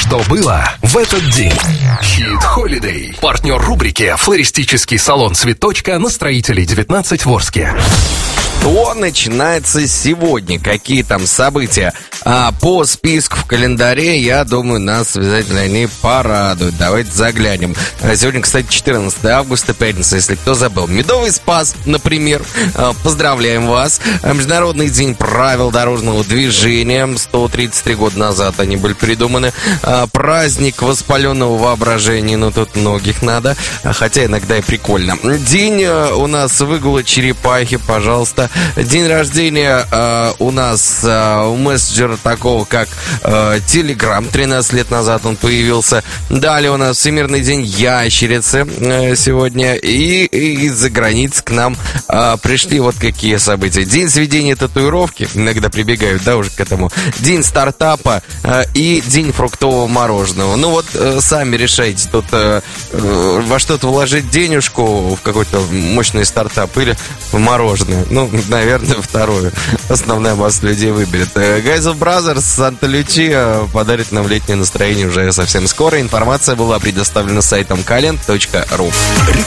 Что было в этот день? Хит Холидей. Партнер рубрики «Флористический салон Цветочка» на Строителей 19 в Орске. Что начинается сегодня? Какие там события? По списку в календаре, я думаю, нас обязательно они порадуют. Давайте заглянем. Сегодня, кстати, 14 августа, пятница, если кто забыл. Медовый Спас, например. Поздравляем вас. Международный день правил дорожного движения. 133 года назад они были придуманы. Праздник воспаленного воображения. Ну, тут многих надо. Хотя иногда и прикольно. День у нас выгула черепахи, пожалуйста. День рождения у нас у мессенджера такого, как Telegram. 13 лет назад он появился. Далее у нас Всемирный день ящерицы сегодня. И из-за границ к нам пришли вот какие события. День сведения татуировки. Иногда прибегают, да, уже к этому. День стартапа и день фруктового мороженого. Ну вот, сами решайте тут во что-то вложить денежку, в какой-то мощный стартап или в мороженое. Ну, наверное, второе. Основная масса людей выберет. Guys of Brothers, Санта-Лючия подарит нам летнее настроение уже совсем скоро. Информация была предоставлена сайтом kalend.ru.